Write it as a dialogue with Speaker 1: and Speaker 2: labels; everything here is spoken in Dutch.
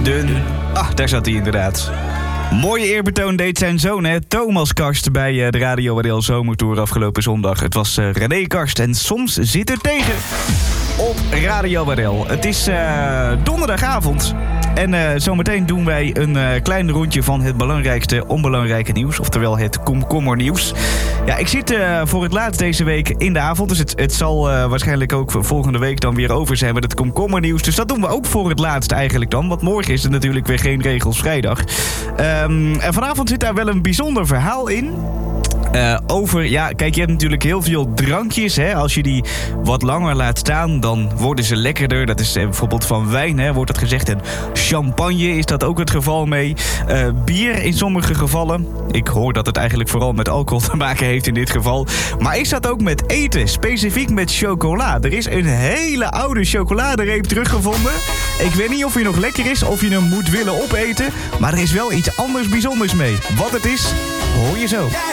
Speaker 1: Daar zat hij inderdaad. Mooie eerbetoon deed zijn zoon, hè? Thomas Karst, bij de Radio Waardeel Zomertour afgelopen zondag. Het was René Karst en soms zit er tegen op Radio Waardeel. Het is donderdagavond. En zometeen doen wij een klein rondje van het belangrijkste onbelangrijke nieuws. Oftewel het komkommernieuws. Ja, ik zit voor het laatst deze week in de avond. Dus het zal waarschijnlijk ook volgende week dan weer over zijn met het komkommernieuws. Dus dat doen we ook voor het laatst eigenlijk dan. Want morgen is er natuurlijk weer geen regels vrijdag. En vanavond zit daar wel een bijzonder verhaal in. Kijk, je hebt natuurlijk heel veel drankjes. Hè? Als je die wat langer laat staan, dan worden ze lekkerder. Dat is bijvoorbeeld van wijn, hè, wordt dat gezegd. En champagne is dat ook het geval mee. Bier in sommige gevallen. Ik hoor dat het eigenlijk vooral met alcohol te maken heeft in dit geval. Maar is dat ook met eten? Specifiek met chocola. Er is een hele oude chocoladereep teruggevonden. Ik weet niet of hij nog lekker is, of je hem moet willen opeten. Maar er is wel iets anders bijzonders mee. Wat het is, hoor je zo.